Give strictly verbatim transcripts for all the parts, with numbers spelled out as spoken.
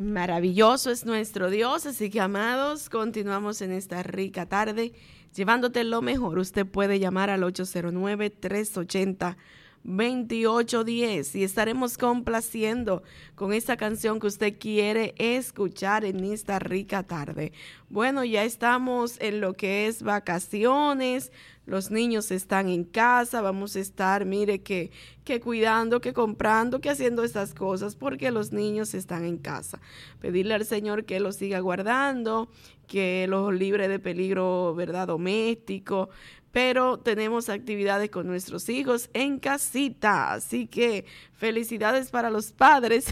Maravilloso es nuestro Dios, así que amados, continuamos en esta rica tarde, llevándote lo mejor. Usted puede llamar al ocho cero nueve, tres ocho cero, dos ocho uno cero y estaremos complaciendo con esta canción que usted quiere escuchar en esta rica tarde. Bueno, ya estamos en lo que es vacaciones, los niños están en casa, vamos a estar, mire, que, que cuidando, que comprando, que haciendo estas cosas, porque los niños están en casa. Pedirle al Señor que los siga guardando, que los libre de peligro, ¿verdad?, doméstico, pero tenemos actividades con nuestros hijos en casita, así que felicidades para los padres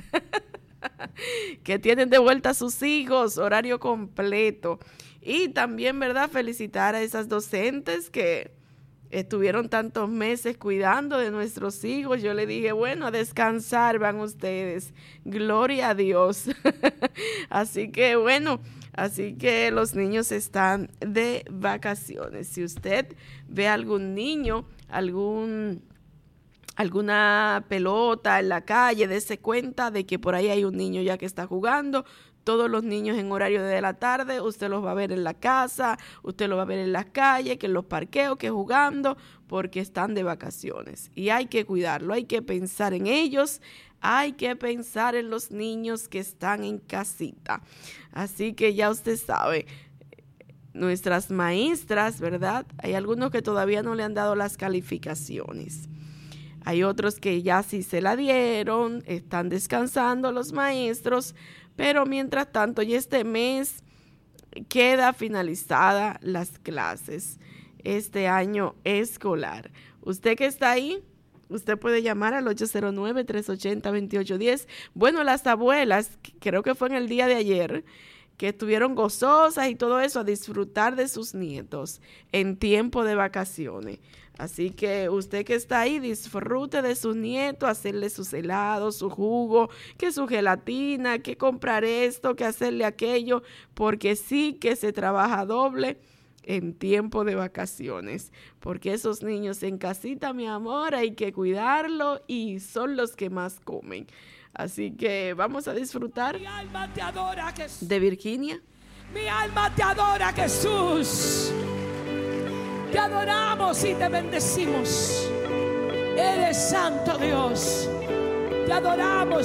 que tienen de vuelta a sus hijos, horario completo. Y también, ¿verdad?, felicitar a esas docentes que estuvieron tantos meses cuidando de nuestros hijos. Yo le dije, bueno, a descansar van ustedes. Gloria a Dios. Así que, bueno, así que los niños están de vacaciones. Si usted ve a algún niño, algún... alguna pelota en la calle, dése cuenta de que por ahí hay un niño ya que está jugando. Todos los niños en horario de la tarde, usted los va a ver en la casa, usted los va a ver en las calles, que en los parqueos, que jugando, porque están de vacaciones. Y hay que cuidarlo, hay que pensar en ellos, hay que pensar en los niños que están en casita. Así que ya usted sabe, nuestras maestras, ¿verdad? Hay algunos que todavía no le han dado las calificaciones. Hay otros que ya sí se la dieron, están descansando los maestros, pero mientras tanto ya este mes queda finalizada las clases, este año escolar. Usted que está ahí, usted puede llamar al ocho cero nueve, tres ocho cero, dos ocho uno cero. Bueno, las abuelas, creo que fue en el día de ayer, que estuvieron gozosas y todo eso, a disfrutar de sus nietos en tiempo de vacaciones. Así que usted que está ahí, disfrute de sus nietos, hacerle sus helados, su jugo, que su gelatina, que comprar esto, que hacerle aquello, porque sí que se trabaja doble en tiempo de vacaciones, porque esos niños en casita, mi amor, hay que cuidarlo y son los que más comen. Así que vamos a disfrutar Mi alma te adora, Jesús. de Virginia. Mi alma te adora, Jesús. Te adoramos y te bendecimos. Eres santo, Dios. Te adoramos.